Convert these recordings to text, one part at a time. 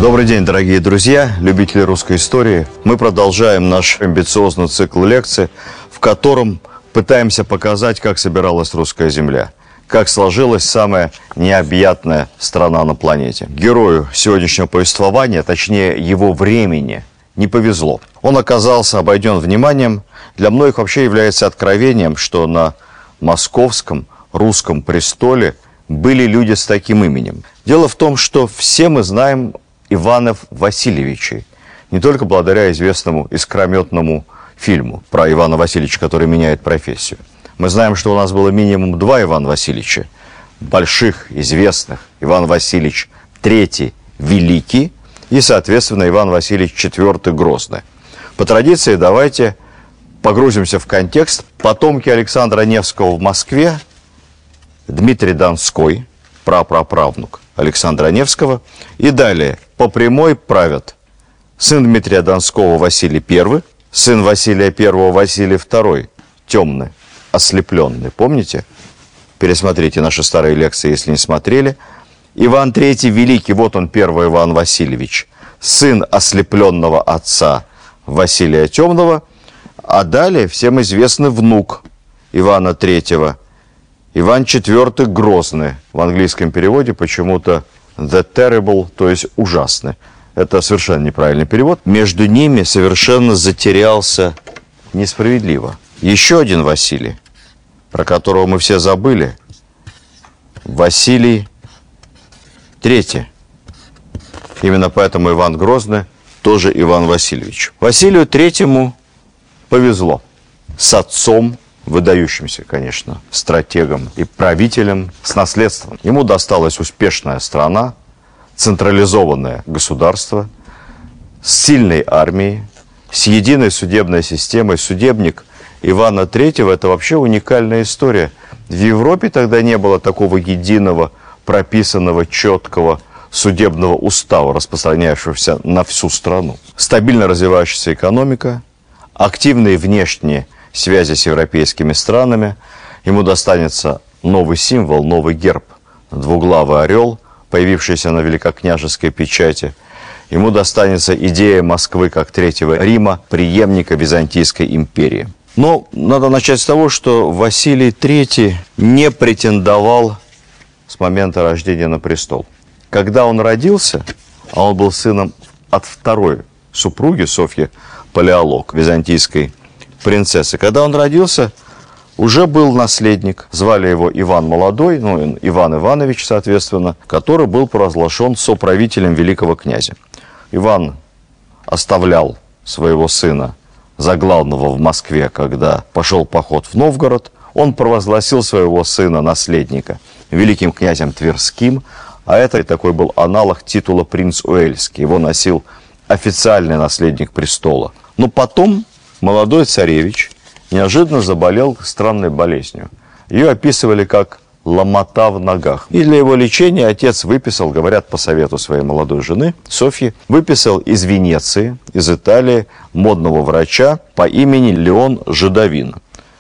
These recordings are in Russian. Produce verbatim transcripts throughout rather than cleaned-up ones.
Добрый день, дорогие друзья, любители русской истории. Мы продолжаем наш амбициозный цикл лекций, в котором пытаемся показать, как собиралась русская земля, как сложилась самая необъятная страна на планете. Герою сегодняшнего повествования, точнее его времени, не повезло. Он оказался обойден вниманием. Для многих вообще является откровением, что на московском русском престоле были люди с таким именем. Дело в том, что все мы знаем Иванов Васильевичей, не только благодаря известному искрометному фильму про Ивана Васильевича, который меняет профессию. Мы знаем, что у нас было минимум два Ивана Васильевича, больших, известных. Иван Васильевич третий Великий и, соответственно, Иван Васильевич четвёртый Грозный. По традиции давайте погрузимся в контекст. Потомки Александра Невского в Москве, Дмитрий Донской, прапраправнук Александра Невского, и далее по прямой правят сын Дмитрия Донского Василий Первый, сын Василия Первого Василий Второй, темный, ослепленный, помните? Пересмотрите наши старые лекции, если не смотрели. Иван Третий Великий, вот он, первый Иван Васильевич, сын ослепленного отца Василия Темного, а далее всем известный внук Ивана Третьего, Иван Четвертый Грозный. В английском переводе почему-то the terrible, то есть ужасный. Это совершенно неправильный перевод. Между ними совершенно затерялся несправедливо еще один Василий, про которого мы все забыли. Василий Третий. Именно поэтому Иван Грозный тоже Иван Васильевич. Василию Третьему повезло с отцом, выдающимся, конечно, стратегом и правителем, с наследством. Ему досталась успешная страна, централизованное государство, с сильной армией, с единой судебной системой. Судебник Ивана Третьего – это вообще уникальная история. В Европе тогда не было такого единого, прописанного, четкого судебного устава, распространяющегося на всю страну. Стабильно развивающаяся экономика, активные внешние связи с европейскими странами. Ему достанется новый символ, новый герб, двуглавый орел, появившийся на великокняжеской печати. Ему достанется идея Москвы как Третьего Рима, преемника Византийской империи. Но надо начать с того, что Василий Третий не претендовал с момента рождения на престол. Когда он родился, а он был сыном от второй супруги Софьи Палеолог, византийской принцессы. Когда он родился, уже был наследник. Звали его Иван Молодой, ну, Иван Иванович, соответственно, который был провозглашен соправителем великого князя. Иван оставлял своего сына за главного в Москве, когда пошел поход в Новгород. Он провозгласил своего сына, наследника, великим князем Тверским, а это такой был аналог титула принц Уэльский. Его носил официальный наследник престола. Но потом молодой царевич неожиданно заболел странной болезнью. Ее описывали как ломота в ногах. И для его лечения отец выписал, говорят, по совету своей молодой жены, Софьи, выписал из Венеции, из Италии, модного врача по имени Леон Жидовин.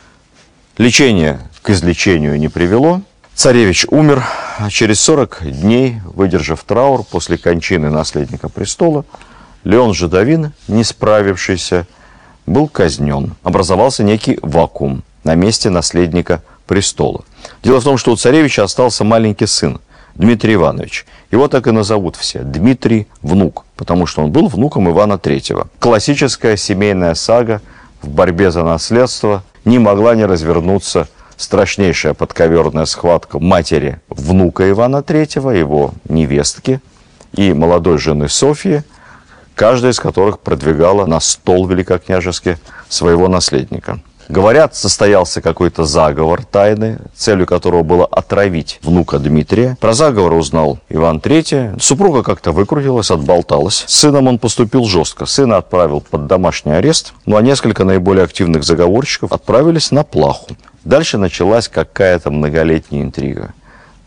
Лечение к излечению не привело. Царевич умер, а через сорок дней, выдержав траур после кончины наследника престола, Леон Жидовин, не справившийся, был казнен. Образовался некий вакуум на месте наследника престола. Дело в том, что у царевича остался маленький сын, Дмитрий Иванович. Его так и назовут все – Дмитрий Внук, потому что он был внуком Ивана Третьего. Классическая семейная сага в борьбе за наследство. Не могла не развернуться страшнейшая подковерная схватка матери внука Ивана Третьего, его невестки и молодой жены Софьи, каждая из которых продвигала на стол великокняжеский своего наследника. Говорят, состоялся какой-то заговор тайный, целью которого было отравить внука Дмитрия. Про заговор узнал Иван Третий. Супруга как-то выкрутилась, отболталась. С сыном он поступил жестко. Сына отправил под домашний арест, ну а несколько наиболее активных заговорщиков отправились на плаху. Дальше началась какая-то многолетняя интрига.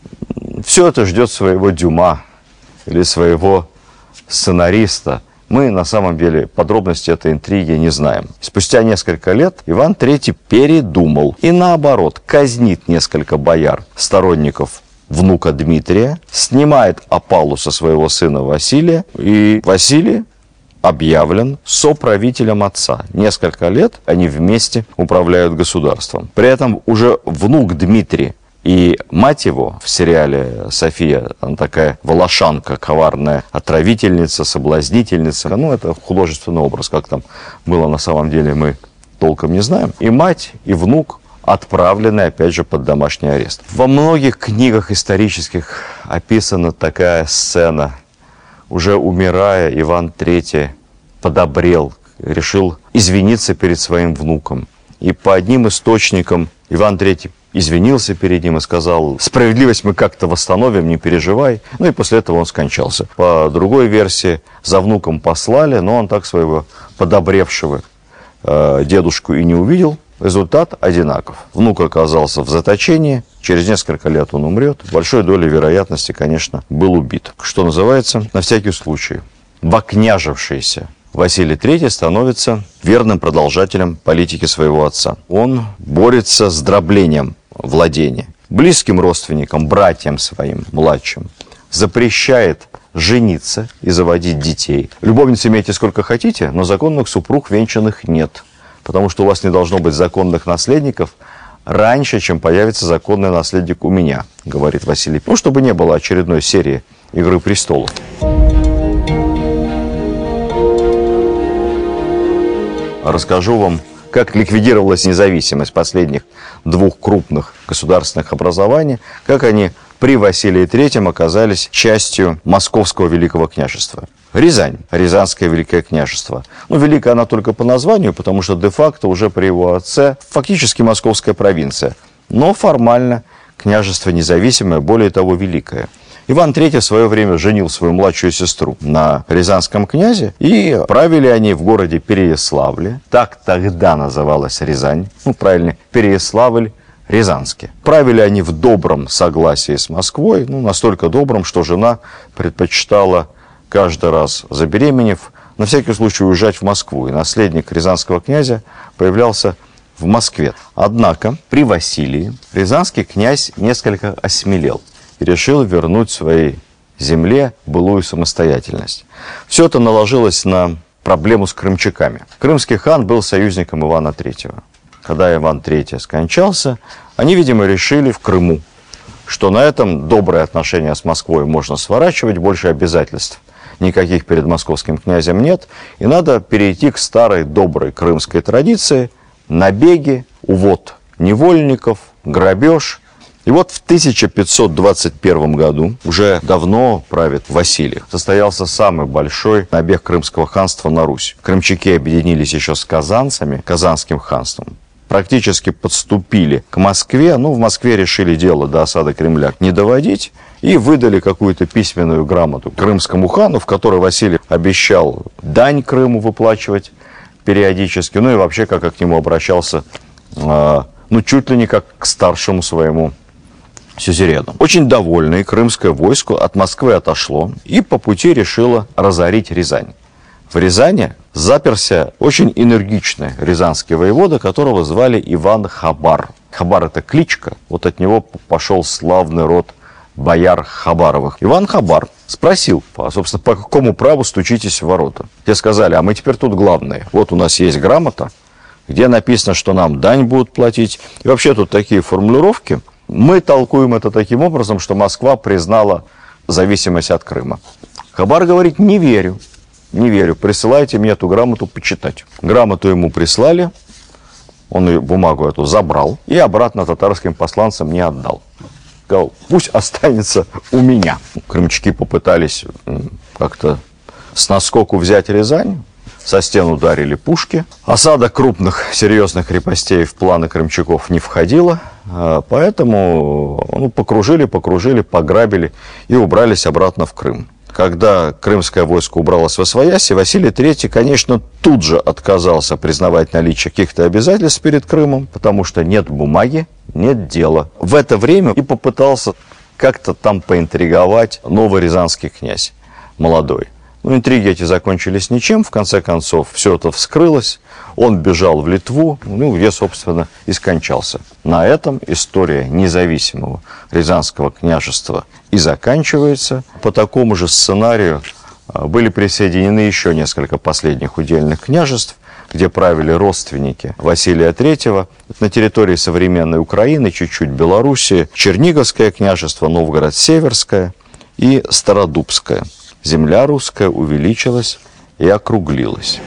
Все это ждет своего Дюма или своего сценариста. Мы на самом деле подробности этой интриги не знаем. Спустя несколько лет Иван Третий передумал и наоборот казнит несколько бояр, сторонников внука Дмитрия, снимает опалу со своего сына Василия, и Василий объявлен соправителем отца. Несколько лет они вместе управляют государством. При этом уже внук Дмитрий и мать его в сериале «София», она такая волошанка, коварная отравительница, соблазнительница. Ну, это художественный образ, как там было на самом деле, мы толком не знаем. И мать, и внук отправлены, опять же, под домашний арест. Во многих книгах исторических описана такая сцена. Уже умирая, Иван Третий подобрел, решил извиниться перед своим внуком. И по одним источникам Иван Третий извинился перед ним и сказал: справедливость мы как-то восстановим, не переживай. Ну и после этого он скончался. По другой версии, за внуком послали, но он так своего подобревшего э, дедушку и не увидел. Результат одинаков. Внук оказался в заточении, через несколько лет он умрет. Большой долей вероятности, конечно, был убит. Что называется, на всякий случай, вокняжившийся Василий Третий становится верным продолжателем политики своего отца. Он борется с дроблением владения. Близким родственникам, братьям своим, младшим, запрещает жениться и заводить детей. Любовниц имейте сколько хотите, но законных супруг венчанных нет. Потому что у вас не должно быть законных наследников раньше, чем появится законный наследник у меня, говорит Василий. Ну, чтобы не было очередной серии «Игры престолов». Расскажу вам, как ликвидировалась независимость последних двух крупных государственных образований, как они при Василии Третьем оказались частью Московского Великого княжества. Рязань, Рязанское Великое княжество. Ну, великая она только по названию, потому что де-факто уже при его отце фактически московская провинция. Но формально княжество независимое, более того, великое. Иван Третий в свое время женил свою младшую сестру на рязанском князе, и правили они в городе Переяславле. Так тогда называлась Рязань, ну, правильно, Переяславль, Рязанский. Правили они в добром согласии с Москвой, ну, настолько добром, что жена предпочитала каждый раз, забеременев, на всякий случай уезжать в Москву. И наследник рязанского князя появлялся в Москве. Однако при Василии рязанский князь несколько осмелел и решил вернуть своей земле былую самостоятельность. Все это наложилось на проблему с крымчаками. Крымский хан был союзником Ивана Третьего. Когда Иван Третий скончался, они, видимо, решили в Крыму, что на этом добрые отношения с Москвой можно сворачивать, больше обязательств никаких перед московским князем нет, и надо перейти к старой доброй крымской традиции: набеги, увод невольников, грабеж. И вот в тысяча пятьсот двадцать первом году, уже давно правит Василий, состоялся самый большой набег Крымского ханства на Русь. Крымчаки объединились еще с казанцами, Казанским ханством. Практически подступили к Москве, ну, в Москве решили дело до осады Кремля не доводить, и выдали какую-то письменную грамоту крымскому хану, в которой Василий обещал дань Крыму выплачивать периодически, ну и вообще как к нему обращался, э, ну, чуть ли не как к старшему своему сюзерену. Очень довольное крымское войско от Москвы отошло и по пути решило разорить Рязань. В Рязани заперся очень энергичный рязанский воевода, которого звали Иван Хабар. Хабар – это кличка, вот от него пошел славный род бояр Хабаровых. Иван Хабар спросил, собственно, по какому праву стучитесь в ворота. Те сказали: а мы теперь тут главные. Вот у нас есть грамота, где написано, что нам дань будут платить. И вообще тут такие формулировки. Мы толкуем это таким образом, что Москва признала зависимость от Крыма. Хабар говорит: не верю. Не верю, присылайте мне эту грамоту почитать. Грамоту ему прислали, он ее, бумагу эту забрал и обратно татарским посланцам не отдал. Сказал: пусть останется у меня. Крымчаки попытались как-то с наскоку взять Рязань, со стен ударили пушки. Осада крупных серьезных крепостей в планы крымчаков не входила, поэтому ну, покружили, покружили, пограбили и убрались обратно в Крым. Когда крымское войско убралось восвояси, Василий Третий, конечно, тут же отказался признавать наличие каких-то обязательств перед Крымом, потому что нет бумаги, нет дела. В это время и попытался как-то там поинтриговать новый рязанский князь, молодой, Но интриги эти закончились ничем. В конце концов, все это вскрылось. Он бежал в Литву, ну, где, собственно, и скончался. На этом история независимого Рязанского княжества и заканчивается. По такому же сценарию были присоединены еще несколько последних удельных княжеств, где правили родственники Василия третьего. На территории современной Украины, чуть-чуть Белоруссии, Черниговское княжество, Новгород-Северское и Стародубское. Земля русская увеличилась и округлилась.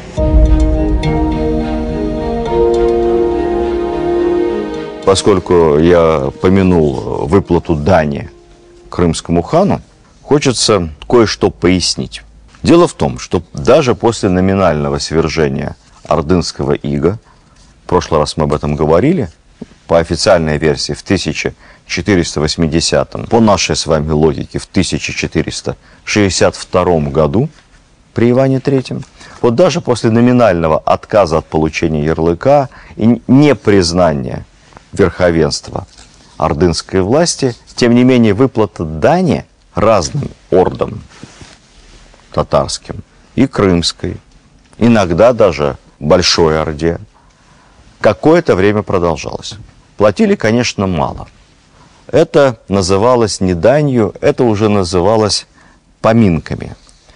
Поскольку я помянул выплату дани крымскому хану, хочется кое-что пояснить. Дело в том, что даже после номинального свержения ордынского ига, в прошлый раз мы об этом говорили, по официальной версии в тысяча четыреста восьмидесятом, по нашей с вами логике в тысяча четыреста шестьдесят втором году при Иване третьем, вот даже после номинального отказа от получения ярлыка и непризнания верховенства ордынской власти, тем не менее выплата дани разным ордам татарским и крымской, иногда даже Большой Орде, какое-то время продолжалось. Платили, конечно, мало. Это называлось не данью, это уже называлось поминками.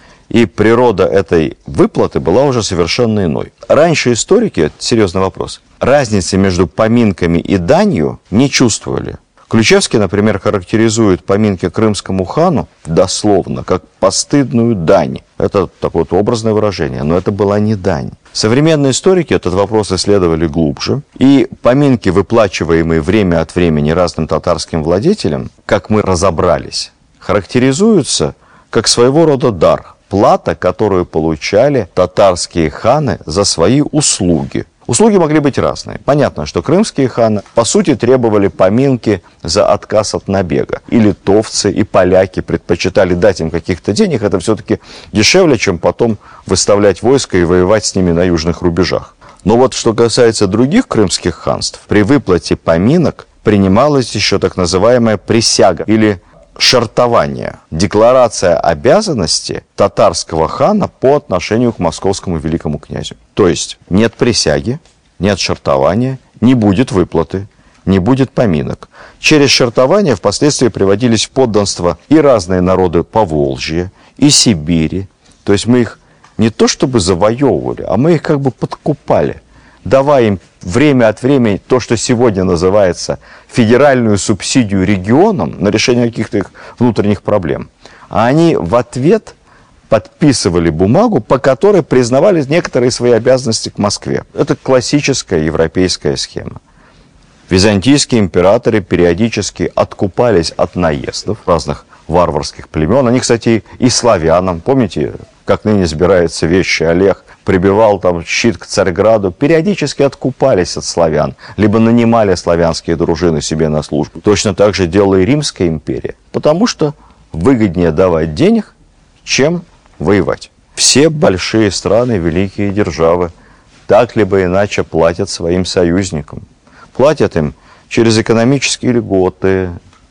И природа этой выплаты была уже совершенно иной. Раньше историки, это серьезный вопрос, разницы между поминками и данью не чувствовали. Ключевский, например, характеризует поминки крымскому хану дословно как постыдную дань. Это такое вот образное выражение, но это была не дань. Современные историки этот вопрос исследовали глубже, и поминки, выплачиваемые время от времени разным татарским владетелям, как мы разобрались, характеризуются как своего рода дар, плата, которую получали татарские ханы за свои услуги. Услуги могли быть разные. Понятно, что крымские ханы, по сути, требовали поминки за отказ от набега. И литовцы, и поляки предпочитали дать им каких-то денег. Это все-таки дешевле, чем потом выставлять войско и воевать с ними на южных рубежах. Но вот что касается других крымских ханств, при выплате поминок принималась еще так называемая присяга или шартование, декларация обязанности татарского хана по отношению к московскому великому князю. То есть нет присяги, нет шартования, не будет выплаты, не будет поминок. Через шартование впоследствии приводились в подданство и разные народы Поволжья, и Сибири. То есть мы их не то чтобы завоевывали, а мы их как бы подкупали, давая им время от времени то, что сегодня называется федеральную субсидию регионам на решение каких-то их внутренних проблем. А они в ответ подписывали бумагу, по которой признавали некоторые свои обязанности к Москве. Это классическая европейская схема. Византийские императоры периодически откупались от наездов разных варварских племен. Они, кстати, и славянам, помните, как ныне сбирается вещи Олег, прибивал там щит к Царьграду, периодически откупались от славян, либо нанимали славянские дружины себе на службу. Точно так же делала и Римская империя, потому что выгоднее давать денег, чем воевать. Все большие страны, великие державы, так либо иначе платят своим союзникам. Платят им через экономические льготы,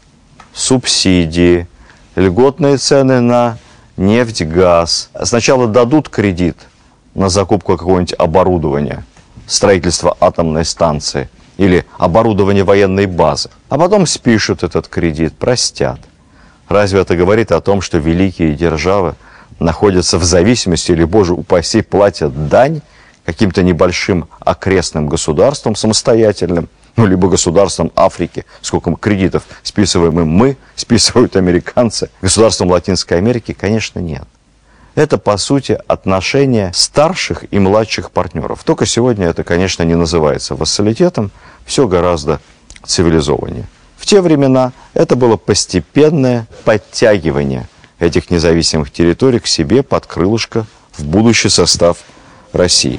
субсидии, льготные цены на нефть, газ. Сначала дадут кредит на закупку какого-нибудь оборудования, строительство атомной станции или оборудование военной базы, а потом спишут этот кредит, простят. Разве это говорит о том, что великие державы находятся в зависимости или, боже упаси, платят дань каким-то небольшим окрестным государствам самостоятельным, ну, либо государствам Африки, сколько кредитов списываем им мы, списывают американцы, государствам Латинской Америки, конечно, нет. Это, по сути, отношения старших и младших партнеров. Только сегодня это, конечно, не называется вассалитетом, все гораздо цивилизованнее. В те времена это было постепенное подтягивание этих независимых территорий к себе под крылышко в будущий состав России.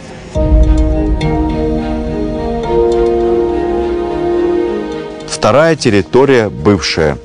Вторая территория, бывшая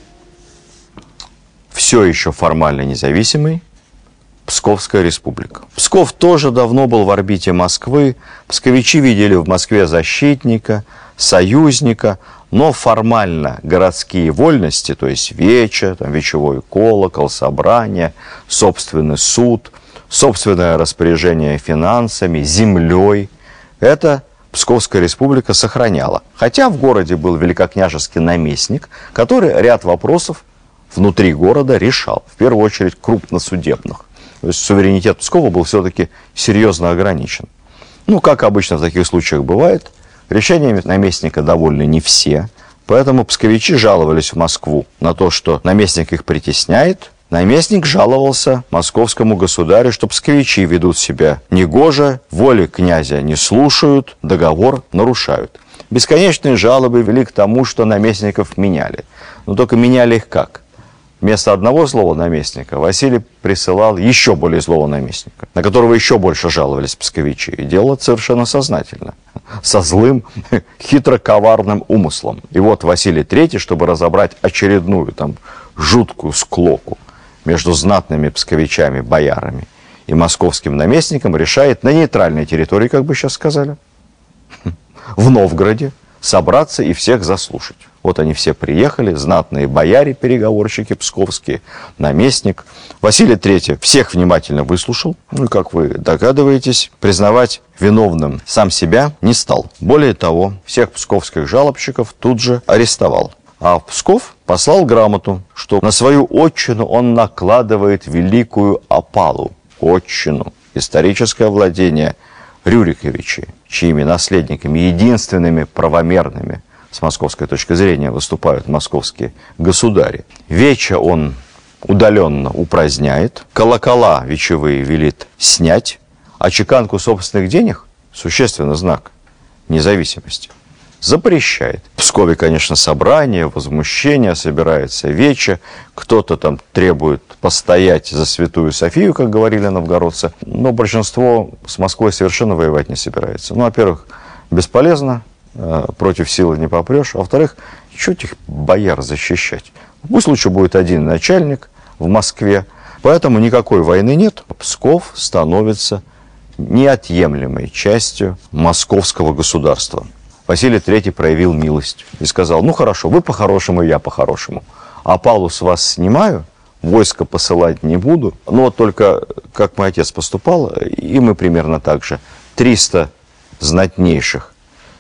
все еще формально независимой, Псковская республика. Псков тоже давно был в орбите Москвы. Псковичи видели в Москве защитника, союзника, но формально городские вольности, то есть вече, там, вечевой колокол, собрание, собственный суд, собственное распоряжение финансами, землей, это Псковская республика сохраняла. Хотя в городе был великокняжеский наместник, который ряд вопросов внутри города решал, в первую очередь крупносудебных. То есть суверенитет Пскова был все-таки серьезно ограничен. Ну, как обычно в таких случаях бывает, решениями наместника довольны не все, поэтому псковичи жаловались в Москву на то, что наместник их притесняет. Наместник жаловался московскому государю, что псковичи ведут себя негоже, воли князя не слушают, договор нарушают. Бесконечные жалобы вели к тому, что наместников меняли. Но только меняли их как? Вместо одного злого наместника Василий присылал еще более злого наместника, на которого еще больше жаловались псковичи. И дело совершенно сознательно, со злым, хитро-коварным умыслом. И вот Василий третий, чтобы разобрать очередную там жуткую склоку между знатными псковичами, боярами и московским наместником, решает на нейтральной территории, как бы сейчас сказали, в Новгороде, собраться и всех заслушать. Вот они все приехали, знатные бояре, переговорщики псковские, наместник. Василий третий всех внимательно выслушал. Ну и, как вы догадываетесь, признавать виновным сам себя не стал. Более того, всех псковских жалобщиков тут же арестовал. А в Псков послал грамоту, что на свою отчину он накладывает великую опалу. Отчину, историческое владение Рюриковичей, чьими наследниками, единственными правомерными с московской точки зрения выступают московские государи. Веча он удаленно упраздняет, колокола вечевые велит снять, а чеканку собственных денег, существенный знак независимости, запрещает. В Пскове, конечно, собрание, возмущение, собирается вече, кто-то там требует постоять за Святую Софию, как говорили новгородцы, но большинство с Москвой совершенно воевать не собирается. Ну, во-первых, бесполезно, против силы не попрешь, а во-вторых, что этих бояр защищать? Пусть лучше будет один начальник в Москве, поэтому никакой войны нет. Псков становится неотъемлемой частью московского государства. Василий третий проявил милость и сказал: ну хорошо, вы по-хорошему, я по-хорошему. Опалу с вас снимаю, войско посылать не буду, но только, как мой отец поступал, и мы примерно так же, триста знатнейших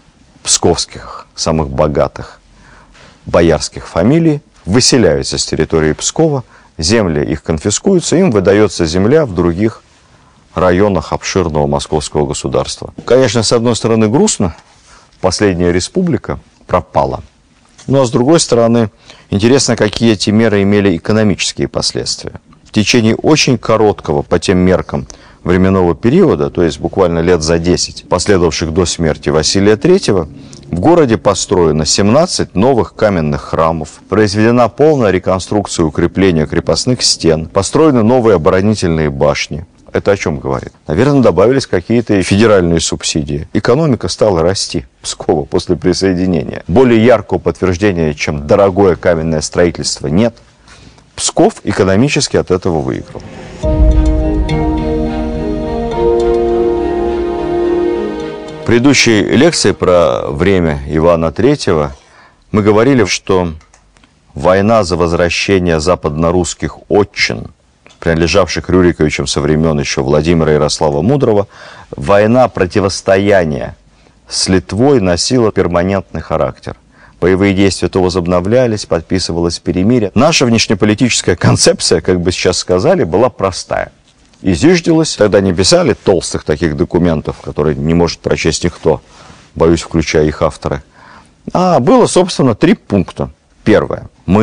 псковских, самых богатых боярских фамилий выселяются с территории Пскова, земли их конфискуются, им выдается земля в других районах обширного московского государства. Конечно, с одной стороны грустно, последняя республика пропала. Ну а с другой стороны, интересно, какие эти меры имели экономические последствия. В течение очень короткого по тем меркам временного периода, то есть буквально лет за десять, последовавших до смерти Василия третьего, в городе построено семнадцать новых каменных храмов, произведена полная реконструкция и укрепление крепостных стен, построены новые оборонительные башни. Это о чем говорит? Наверное, добавились какие-то федеральные субсидии. Экономика стала расти Пскова после присоединения. Более яркого подтверждения, чем дорогое каменное строительство, нет. Псков экономически от этого выиграл. В предыдущей лекции про время Ивана третьего мы говорили, что война за возвращение западнорусских отчин, принадлежавших Рюриковичам со времен еще Владимира Ярослава Мудрого, война противостояния с Литвой носила перманентный характер. Боевые действия то возобновлялись, подписывалось перемирие. Наша внешнеполитическая концепция, как бы сейчас сказали, была простая. И зиждилась, тогда не писали толстых таких документов, которые не может прочесть никто, боюсь, включая их авторы. А было, собственно, три пункта. Первое. Мы